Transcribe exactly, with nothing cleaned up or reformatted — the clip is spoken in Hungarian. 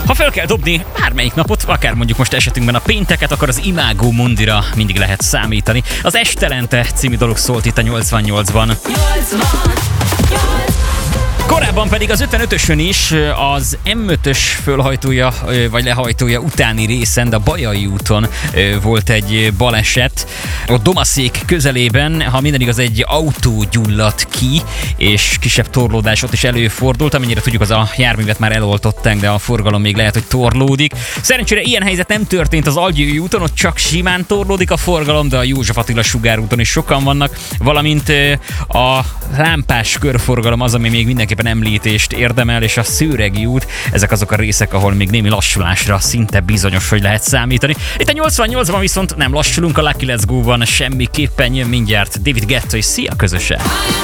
Ha fel kell dobni bármelyik napot, akár mondjuk most esetünkben a pénteket, akkor az Imágo Mundira mindig lehet számítani. Az Estelente című dolog szólt itt a nyolcvannyolcban. Korábban pedig az ötvenötösön is az em ötös fölhajtója, vagy lehajtója utáni részen, de a Bajai úton volt egy baleset. A Domaszék közelében, ha minden igaz, egy autó gyulladt ki, és kisebb torlódás ott is előfordult. Amennyire tudjuk, az a járművet már eloltották, de a forgalom még lehet, hogy torlódik. Szerencsére ilyen helyzet nem történt az Algyői úton, ott csak simán torlódik a forgalom, de a József Attila Sugár úton is sokan vannak, valamint a lámpás körforgalom az, ami még mindenképpen említést érdemel, és a Szőregi út, ezek azok a részek, ahol még némi lassulásra szinte bizonyos, hogy lehet számítani. Itt a nyolcvannyolcban viszont nem lassulunk, a Lucky Let's Go-ban semmiképpen, jön mindjárt David Guetta és Sia közösen.